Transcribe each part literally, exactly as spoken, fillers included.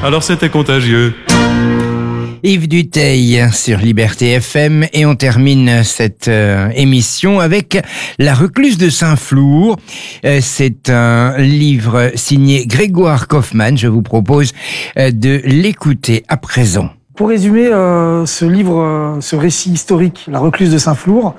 Alors c'était contagieux. Yves Dutheil sur Liberté F M et on termine cette euh, émission avec La Recluse de Saint-Flour. Euh, c'est un livre signé Grégoire Kaufmann. Je vous propose euh, de l'écouter à présent. Pour résumer euh, ce livre, euh, ce récit historique, La Recluse de Saint-Flour,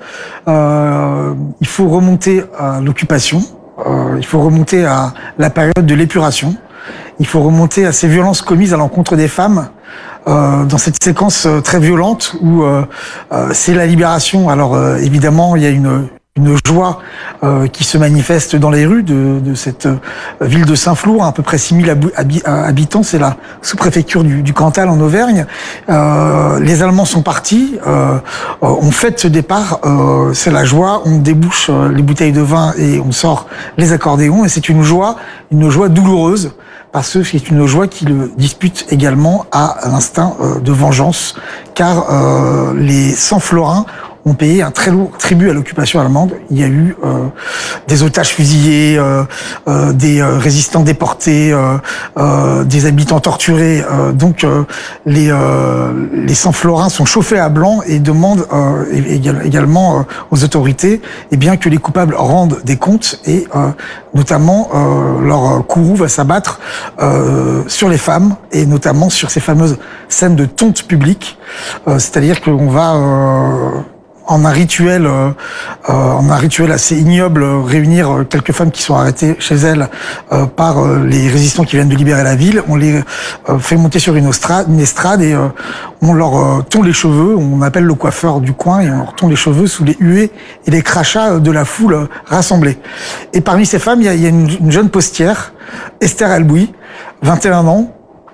euh, il faut remonter à l'occupation, euh, il faut remonter à la période de l'épuration, il faut remonter à ces violences commises à l'encontre des femmes, Euh, dans cette séquence euh, très violente où euh, euh, c'est la libération. Alors euh, évidemment, il y a une, une joie euh, qui se manifeste dans les rues de, de cette euh, ville de Saint-Flour, à peu près six mille habi- habitants. C'est la sous-préfecture du, du Cantal en Auvergne. Euh, les Allemands sont partis. Euh, on fête ce départ. Euh, c'est la joie. On débouche euh, les bouteilles de vin et on sort les accordéons. Et c'est une joie, une joie douloureuse, parce que c'est une joie qui le dispute également à l'instinct de vengeance, car euh, les Saint-Florins ont payé un très lourd tribut à l'occupation allemande. Il y a eu euh, des otages fusillés, euh, euh, des euh, résistants déportés, euh, euh, des habitants torturés. Euh, donc euh, les, euh, les Saint-Florins sont chauffés à blanc et demandent euh, également euh, aux autorités eh bien, que les coupables rendent des comptes et euh, notamment euh, leur courroux va s'abattre euh, sur les femmes et notamment sur ces fameuses scènes de tonte publique. Euh, c'est-à-dire qu'on va... Euh, en un rituel, euh, en un rituel assez ignoble, réunir quelques femmes qui sont arrêtées chez elles euh, par euh, les résistants qui viennent de libérer la ville. On les euh, fait monter sur une estrade, une estrade et euh, on leur euh, tond les cheveux. On appelle le coiffeur du coin et on leur tond les cheveux sous les huées et les crachats de la foule euh, rassemblée. Et parmi ces femmes, il y a, il y a une, une jeune postière, Esther Albouy, vingt et un ans,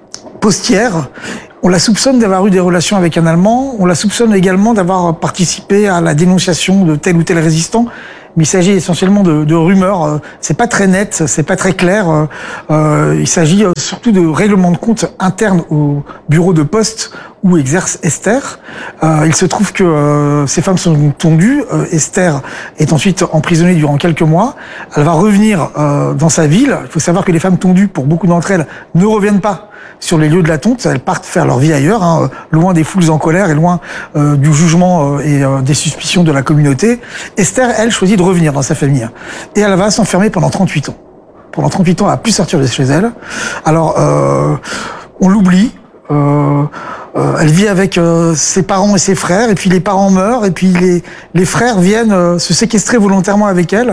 postière. On la soupçonne d'avoir eu des relations avec un Allemand. On la soupçonne également d'avoir participé à la dénonciation de tel ou tel résistant. Mais il s'agit essentiellement de, de rumeurs. C'est pas très net, c'est pas très clair. Euh, il s'agit surtout de règlements de compte internes au bureau de poste où exerce Esther. Euh, il se trouve que euh, ces femmes sont tondues. Euh, Esther est ensuite emprisonnée durant quelques mois. Elle va revenir euh, dans sa ville. Il faut savoir que les femmes tondues, pour beaucoup d'entre elles, ne reviennent pas sur les lieux de la tonte. Elles partent faire leur vie ailleurs, hein, loin des foules en colère et loin euh, du jugement euh, et euh, des suspicions de la communauté. Esther, elle, choisit de revenir dans sa famille. Et elle va s'enfermer pendant trente-huit ans. Pendant trente-huit ans, elle n'a plus sortir de chez elle. Alors, euh, on l'oublie. Euh, euh, elle vit avec euh, ses parents et ses frères, et puis les parents meurent, et puis les, les frères viennent euh, se séquestrer volontairement avec elle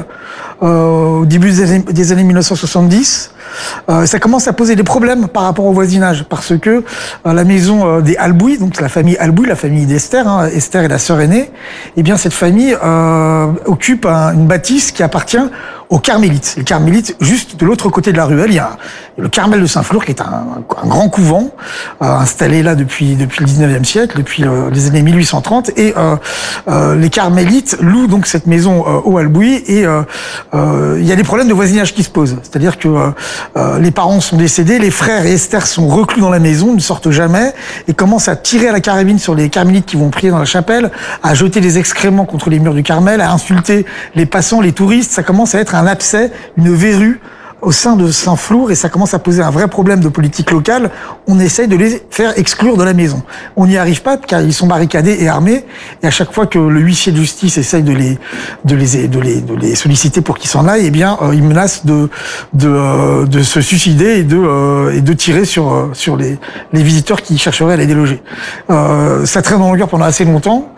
euh, au début des années, des années mille neuf cent soixante-dix. Euh, ça commence à poser des problèmes par rapport au voisinage, parce que euh, la maison euh, des Albouy, donc la famille Albouy, la famille d'Esther, hein, Esther est la sœur aînée, et bien cette famille euh, occupe un, une bâtisse qui appartient aux Carmélites. Les Carmélites, juste de l'autre côté de la ruelle, il y a le Carmel de Saint-Flour, qui est un, un grand couvent euh, installé là depuis depuis le dix-neuvième siècle, depuis euh, les années mille huit cent trente, et euh, euh, les Carmélites louent donc cette maison euh, aux Albouy, et euh, euh, il y a des problèmes de voisinage qui se posent. C'est-à-dire que euh, euh, les parents sont décédés, les frères et Esther sont reclus dans la maison, ne sortent jamais, et commencent à tirer à la carabine sur les Carmélites qui vont prier dans la chapelle, à jeter des excréments contre les murs du Carmel, à insulter les passants, les touristes. Ça commence à être un abcès, une verrue au sein de Saint-Flour, et ça commence à poser un vrai problème de politique locale. On essaye de les faire exclure de la maison. On n'y arrive pas car ils sont barricadés et armés, et à chaque fois que le huissier de justice essaye de les de les de les de les solliciter pour qu'ils s'en aillent, eh bien euh, ils menacent de de euh, de se suicider et de euh, et de tirer sur euh, sur les les visiteurs qui chercheraient à les déloger. Euh, ça traîne en longueur pendant assez longtemps,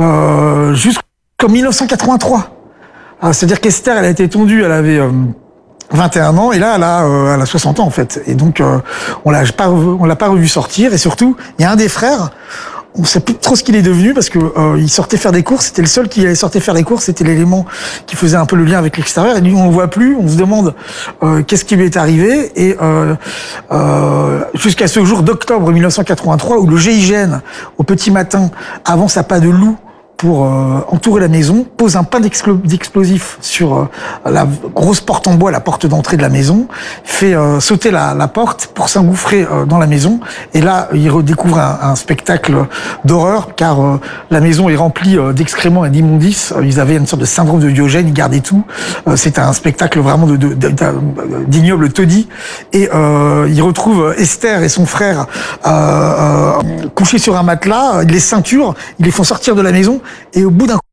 euh, jusqu'en mille neuf cent quatre-vingt-trois. Alors, c'est-à-dire qu'Esther, elle a été tondue, elle avait euh, vingt et un ans, et là, elle a, euh, elle a soixante ans, en fait. Et donc, euh, on l'a pas, on l'a pas revu sortir, et surtout, il y a un des frères, on sait plus trop ce qu'il est devenu, parce que euh, il sortait faire des courses, c'était le seul qui sortait faire des courses, c'était l'élément qui faisait un peu le lien avec l'extérieur, et lui, on le voit plus, on se demande euh, qu'est-ce qui lui est arrivé, et euh, euh, jusqu'à ce jour d'octobre mille neuf cent quatre-vingt-trois, où le G I G N, au petit matin, avance à pas de loup pour euh, entourer la maison, pose un pain d'explo- d'explosif sur euh, la grosse porte en bois, la porte d'entrée de la maison, fait euh, sauter la, la porte pour s'engouffrer euh, dans la maison. Et là, il redécouvre un, un spectacle d'horreur, car euh, la maison est remplie euh, d'excréments et d'immondices. Ils avaient une sorte de syndrome de Diogène, ils gardaient tout. Euh, c'est un spectacle vraiment de, de, de, de, d'ignoble taudis. Et euh, il retrouve Esther et son frère euh, euh, couchés sur un matelas, il les ceinture, ils les font sortir de la maison, et au bout d'un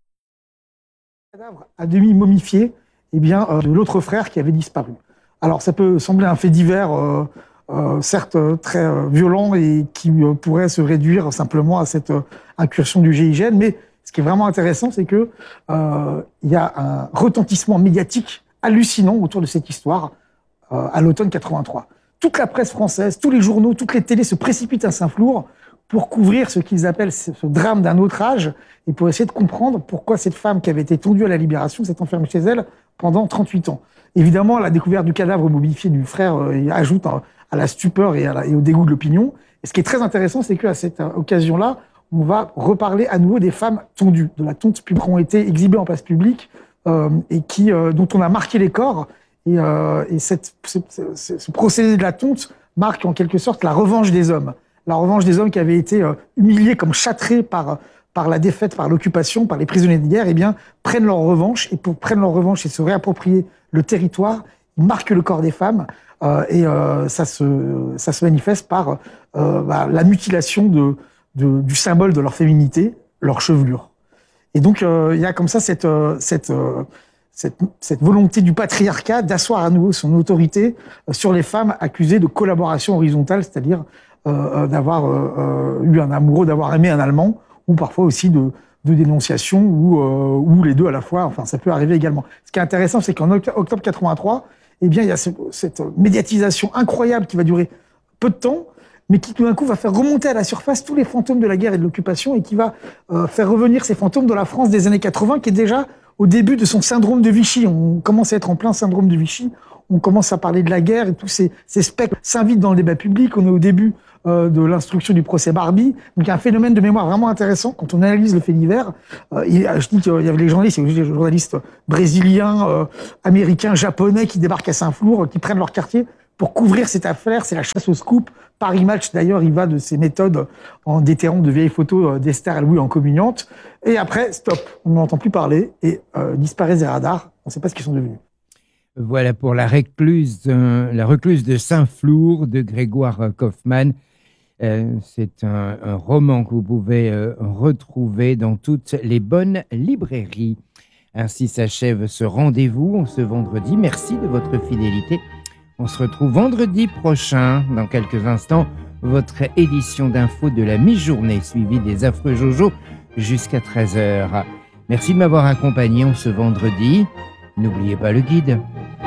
cadavre à demi momifié, eh bien, euh, de l'autre frère qui avait disparu. Alors, ça peut sembler un fait divers, euh, euh, certes euh, très euh, violent et qui euh, pourrait se réduire simplement à cette euh, incursion du G I G N, mais ce qui est vraiment intéressant, c'est que euh, il y a un retentissement médiatique hallucinant autour de cette histoire euh, à l'automne quatre-vingt-trois. Toute la presse française, tous les journaux, toutes les télés se précipitent à Saint-Flour pour couvrir ce qu'ils appellent ce drame d'un autre âge et pour essayer de comprendre pourquoi cette femme qui avait été tondue à la Libération s'est enfermée chez elle pendant trente-huit ans. Évidemment, la découverte du cadavre momifié du frère euh, ajoute à, à la stupeur et, à la, et au dégoût de l'opinion. Et ce qui est très intéressant, c'est qu'à cette euh, occasion-là, on va reparler à nouveau des femmes tondues, de la tonte publique, qui ont été exhibées en place publique euh, et qui, euh, dont on a marqué les corps. Et, euh, et cette, ce, ce, ce procédé de la tonte marque en quelque sorte la revanche des hommes. La revanche des hommes qui avaient été euh, humiliés comme châtrés par, par la défaite, par l'occupation, par les prisonniers de guerre, eh bien, prennent leur revanche. Et pour prendre leur revanche et se réapproprier le territoire, ils marquent le corps des femmes. Euh, et euh, ça, se, ça se manifeste par euh, bah, la mutilation de, de, du symbole de leur féminité, leur chevelure. Et donc, euh, il y a comme ça cette... Euh, cette euh, Cette, cette volonté du patriarcat d'asseoir à nouveau son autorité sur les femmes accusées de collaboration horizontale, c'est-à-dire euh, d'avoir euh, eu un amoureux, d'avoir aimé un Allemand, ou parfois aussi de, de dénonciation, ou, euh, ou les deux à la fois. Enfin, ça peut arriver également. Ce qui est intéressant, c'est qu'en octobre quatre-vingt-trois, eh bien, il y a ce, cette médiatisation incroyable qui va durer peu de temps, mais qui tout d'un coup va faire remonter à la surface tous les fantômes de la guerre et de l'occupation, et qui va euh, faire revenir ces fantômes de la France des années quatre-vingts, qui est déjà au début de son syndrome de Vichy. On commence à être en plein syndrome de Vichy, on commence à parler de la guerre et tous ces, ces spectres s'invitent dans le débat public. On est au début euh, de l'instruction du procès Barbie. Donc il y a un phénomène de mémoire vraiment intéressant quand on analyse le fait divers. Euh, il, je dis qu'il y avait les journalistes, les journalistes brésiliens, euh, américains, japonais qui débarquent à Saint-Flour, euh, qui prennent leur quartier pour couvrir cette affaire. C'est la chasse au scoop. Paris Match, d'ailleurs, il va de ses méthodes en déterrant de vieilles photos d'Esther et Louis en communiante. Et après, stop, on n'entend plus parler et euh, disparaissent des radars. On ne sait pas ce qu'ils sont devenus. Voilà pour la recluse, euh, la recluse de Saint-Flour de Grégoire Kaufmann. Euh, c'est un, un roman que vous pouvez euh, retrouver dans toutes les bonnes librairies. Ainsi s'achève ce rendez-vous ce vendredi. Merci de votre fidélité. On se retrouve vendredi prochain. Dans quelques instants, votre édition d'info de la mi-journée, suivie des Affreux Jojo jusqu'à treize heures. Merci de m'avoir accompagné en ce vendredi. N'oubliez pas le guide.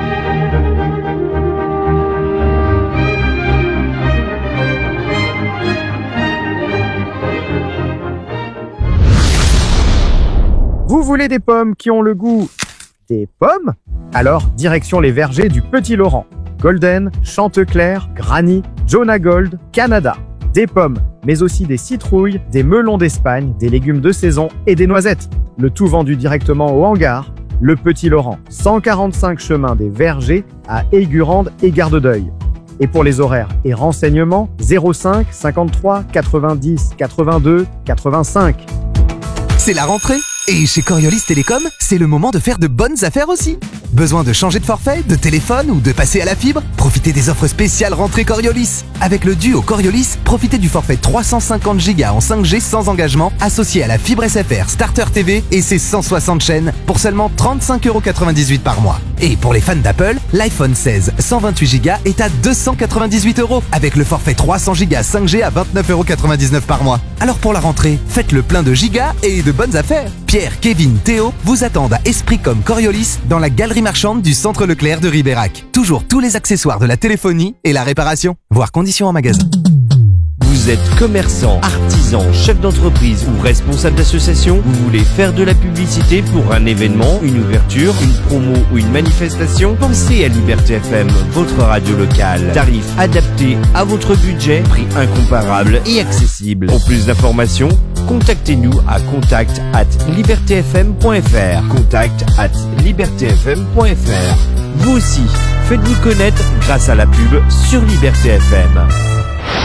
Vous voulez des pommes qui ont le goût des pommes? Alors, direction les vergers du Petit Laurent. Golden, Chantecler, Granny, Jonah Gold, Canada. Des pommes, mais aussi des citrouilles, des melons d'Espagne, des légumes de saison et des noisettes. Le tout vendu directement au hangar. Le Petit Laurent, cent quarante-cinq chemin des Vergers à Aigurande et Garde-d'Œil. Et pour les horaires et renseignements, zéro cinq cinquante-trois quatre-vingt-dix quatre-vingt-deux quatre-vingt-cinq. C'est la rentrée et chez Coriolis Télécom, c'est le moment de faire de bonnes affaires aussi. Besoin de changer de forfait, de téléphone ou de passer à la fibre? Profitez des offres spéciales rentrée Coriolis. Avec le duo Coriolis, profitez du forfait trois cent cinquante gigas en cinq G sans engagement associé à la fibre S F R Starter T V et ses cent soixante chaînes pour seulement trente-cinq euros quatre-vingt-dix-huit par mois. Et pour les fans d'Apple, l'iPhone seize cent vingt-huit gigas est à deux cent quatre-vingt-dix-huit euros avec le forfait trois cents gigas cinq G à vingt-neuf euros quatre-vingt-dix-neuf par mois. Alors pour la rentrée, faites le plein de gigas et de bonnes affaires. Pierre, Kevin, Théo vous attendent à Esprit comme Coriolis dans la galerie marchande du Centre Leclerc de Ribérac. Toujours tous les accessoires de la téléphonie et la réparation. Voir conditions en magasin. Vous êtes commerçant, artisan, chef d'entreprise ou responsable d'association? Vous voulez faire de la publicité pour un événement, une ouverture, une promo ou une manifestation? Pensez à Liberté F M, votre radio locale. Tarif adapté à votre budget, prix incomparable et accessible. Pour plus d'informations, contactez-nous à contact arobase liberté f m point f r. contact arobase liberté f m point f r. Vous aussi, faites-vous connaître grâce à la pub sur Liberté F M.